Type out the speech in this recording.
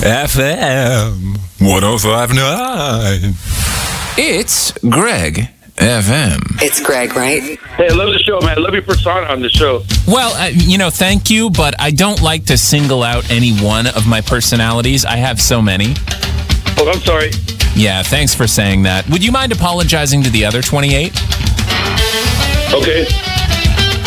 FM 105.9. It's Greg FM. It's Greg, right? Hey, I love the show, man. I love your persona on the show. Well, thank you, but I don't like to single out any one of my personalities. I have so many. Oh, I'm sorry. Yeah, thanks for saying that. Would you mind apologizing to the other 28? Okay.